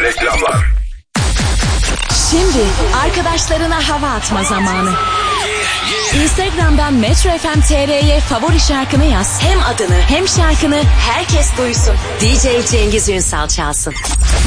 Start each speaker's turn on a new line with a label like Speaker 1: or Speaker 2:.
Speaker 1: Reklamlar.
Speaker 2: Şimdi arkadaşlarına hava atma zamanı. Instagram'dan Metro FM TR'ye favori şarkını yaz. Hem adını hem şarkını herkes duysun. DJ Cengiz Ünsal çalsın.